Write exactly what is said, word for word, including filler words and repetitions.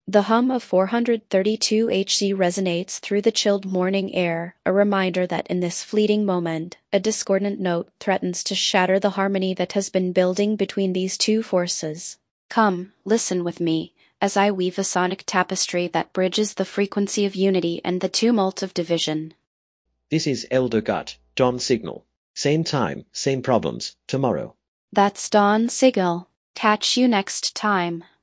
The hum of four hundred thirty-two H Z resonates through the chilled morning air, a reminder that in this fleeting moment, a discordant note threatens to shatter the harmony that has been building between these two forces. Come, listen with me, as I weave a sonic tapestry that bridges the frequency of unity and the tumult of division. This is Elder Gut, Dawn Signal. Same time, same problems, tomorrow. That's Dawn Signal. Catch you next time.